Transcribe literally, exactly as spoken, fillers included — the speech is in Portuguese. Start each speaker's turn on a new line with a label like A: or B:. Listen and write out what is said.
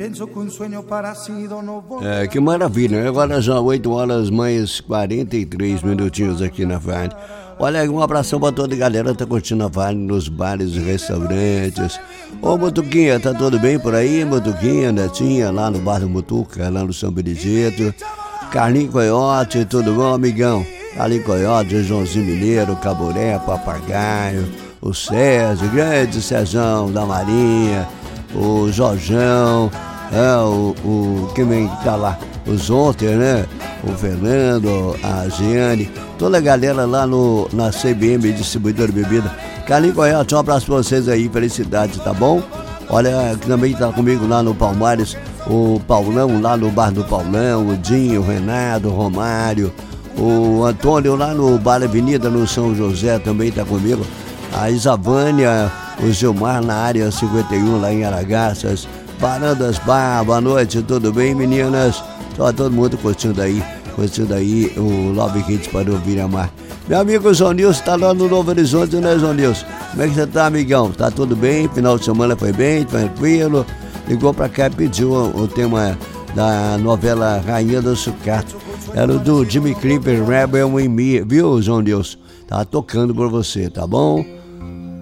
A: É, que maravilha, agora já oito horas mais quarenta e três minutinhos aqui na Vale. Olha, um abração pra toda a galera que tá curtindo a Vale nos bares e restaurantes. Ô Mutuquinha, tá tudo bem por aí? Mutuquinha, Netinha, lá no bar do Mutuca, lá no São Benedito. Carlinho Coiote, tudo bom, amigão? Carlinho Coiote, Joãozinho Mineiro, Caboré, Papagaio, o César, grande Cezão da Marinha, o Jorjão, é, o, o quem tá lá? O Zonter, né? O Fernando, a Giane, toda a galera lá no, na C B M, distribuidora de bebida. Carlinho Coiote, um abraço pra vocês aí, felicidade, tá bom? Olha, também tá comigo lá no Palmares, o Paulão lá no bar do Paulão, o Dinho, o Renato, o Romário, o Antônio lá no Bar Avenida, no São José, também tá comigo. A Isavânia, o Gilmar na área cinquenta e um, lá em Aragaças. Varandas Bar, boa noite, tudo bem, meninas? Tô todo mundo curtindo aí, curtindo aí o Love Hits para ouvir amar. Meu amigo João Nilson tá lá no Novo Horizonte, né, João Nilson? Como é que você tá, amigão? Tá tudo bem? Final de semana foi bem, tranquilo? Ligou pra cá e pediu o, o tema da novela Rainha do Sucata. Era o do Jimmy Clipper, Rebel in Me, viu, João Nilson? Tá tocando por você, tá bom?